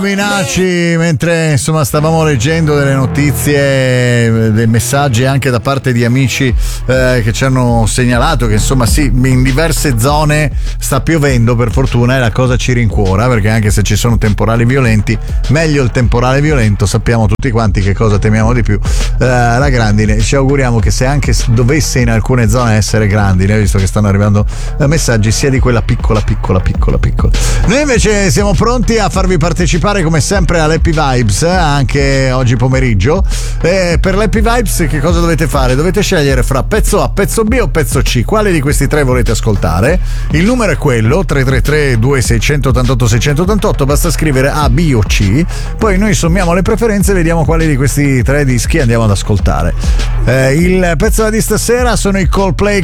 Minacci, mentre insomma stavamo leggendo delle notizie, dei messaggi anche da parte di amici che ci hanno segnalato che insomma sì, in diverse zone sta piovendo per fortuna, e la cosa ci rincuora, perché anche se ci sono temporali violenti, meglio il temporale violento. Sappiamo tutti quanti che cosa temiamo di più, la grandine. Ci auguriamo che se anche dovesse in alcune zone essere grandine, visto che stanno arrivando messaggi, sia di quella piccola. Noi invece siamo pronti a farvi partecipare come sempre all'Happy Vibes, anche oggi pomeriggio. Per l'Happy Vibes che cosa dovete fare? Dovete scegliere fra pezzo A, pezzo B o pezzo C. Quale di questi tre volete ascoltare? Il numero è quello 333 2688 688, basta scrivere A, B o C, poi noi sommiamo le preferenze e vediamo quali di questi tre dischi andiamo ad ascoltare. Il pezzo di stasera sono i Coldplay